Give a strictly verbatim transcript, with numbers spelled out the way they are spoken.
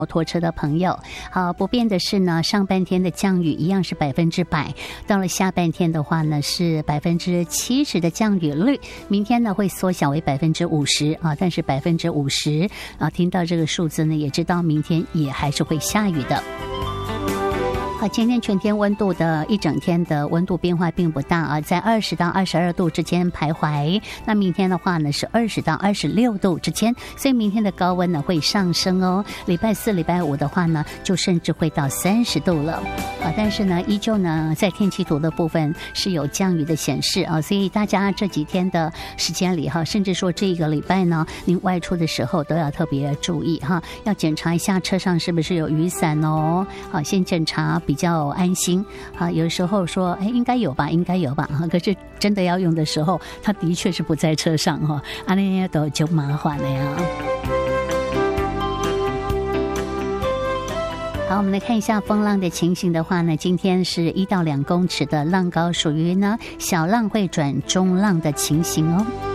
拖车的朋友，好，不变的是呢，上半天的降雨一样是百分之百，到了下半天的话呢是百分之七十的降雨率，明天呢会缩小为百分之五十啊，但是百分之五十啊，听到这个数字呢，也知道明天也还是会下雨的。好，今天全天温度的一整天的温度变化并不大啊，在二十到二十二度之间徘徊。那明天的话呢是二十到二十六度之间，所以明天的高温呢会上升哦。礼拜四、礼拜五的话呢，就甚至会到三十度了啊。但是呢，依旧呢在天气图的部分是有降雨的显示啊，所以大家这几天的时间里哈，甚至说这个礼拜呢，您外出的时候都要特别注意哈，要检查一下车上是不是有雨伞哦。好，先检查。比较安心啊，有时候说哎应该有吧，应该有吧哈，可是真的要用的时候，它的确是不在车上哈，啊那都就麻烦了呀。好，我们来看一下风浪的情形的话呢，今天是一到两公尺的浪高，属于呢小浪会转中浪的情形哦。